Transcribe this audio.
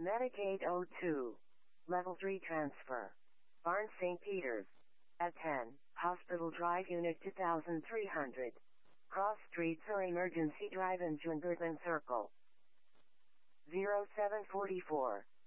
Medicaid 02. Level 3 transfer. Barnes St. Peter's. At 10, Hospital Drive Unit 2300. Cross Streets or Emergency Drive in Jungerton Circle. 0744.